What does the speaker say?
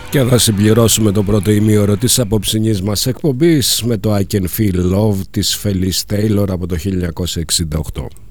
Και θα συμπληρώσουμε το πρώτο ημίωρο της απόψινής μας εκπομπής με το I Can Feel Love της Felice Taylor από το 1968.